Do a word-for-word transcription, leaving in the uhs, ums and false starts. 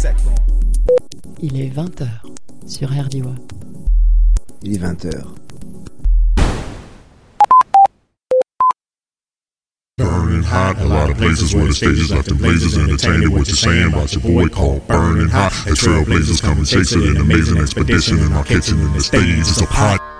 Il est vingt heures sur R D W. Il est vingt heures. Burning hot, a lot of places where the stages left in blazes. Entertaining what you're saying about your boy called Burning Hot. And trailblazers come and chase it, an amazing expedition in our kitchen in the stage. It's a pot.